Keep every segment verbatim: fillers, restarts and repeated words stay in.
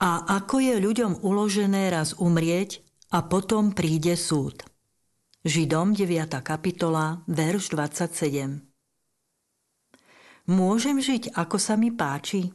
A ako je ľuďom uložené raz umrieť a potom príde súd. Židom deviata kapitola, verš dvadsaťsedem. Môžem žiť, ako sa mi páči?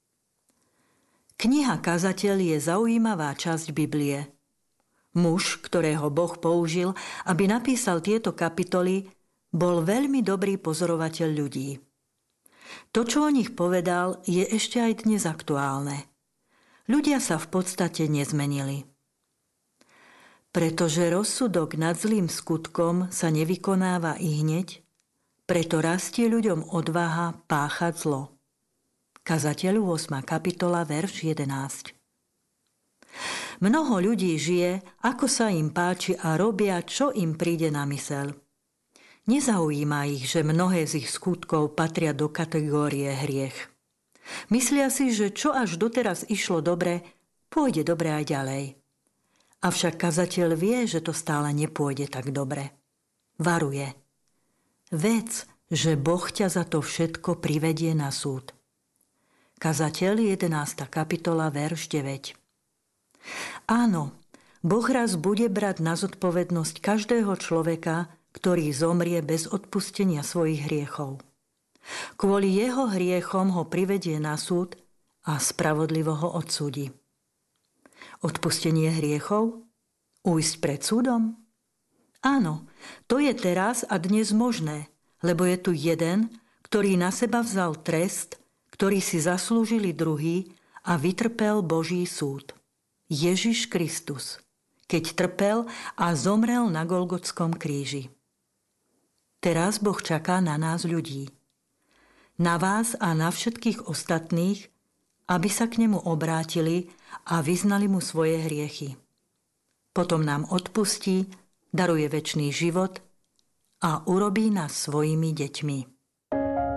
Kniha Kazateľ je zaujímavá časť Biblie. Muž, ktorého Boh použil, aby napísal tieto kapitoly, bol veľmi dobrý pozorovateľ ľudí. To, čo o nich povedal, je ešte aj dnes aktuálne. Ľudia sa v podstate nezmenili. Pretože rozsudok nad zlým skutkom sa nevykonáva ihneď, preto rastie ľuďom odvaha páchať zlo. Kazateľu ôsma kapitola, verš jedenásť. Mnoho ľudí žije, ako sa im páči a robia, čo im príde na myseľ. Nezaujíma ich, že mnohé z ich skutkov patria do kategórie hriech. Myslia si, že čo až doteraz išlo dobre, pôjde dobre aj ďalej. Avšak kazateľ vie, že to stále nepôjde tak dobre. Varuje. Vec, že Boh ťa za to všetko privedie na súd. Kazateľ jedenásta kapitola, verš deväť. Áno, Boh raz bude brať na zodpovednosť každého človeka, ktorý zomrie bez odpustenia svojich hriechov. Kvôli jeho hriechom ho privedie na súd a spravodlivo ho odsúdi. Odpustenie hriechov? Ujsť pred súdom? Áno, to je teraz a dnes možné, lebo je tu jeden, ktorý na seba vzal trest, ktorý si zaslúžili druhý a vytrpel Boží súd. Ježiš Kristus, keď trpel a zomrel na Golgotskom kríži. Teraz Boh čaká na nás ľudí. Na vás a na všetkých ostatných, aby sa k nemu obrátili a vyznali mu svoje hriechy. Potom nám odpustí, daruje večný život a urobí nás svojimi deťmi.